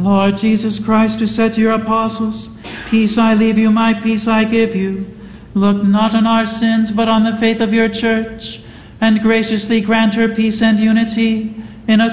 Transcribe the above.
Lord Jesus Christ, who said to your apostles, "Peace I leave you, my peace I give you," look not on our sins, but on the faith of your church, and graciously grant her peace and unity in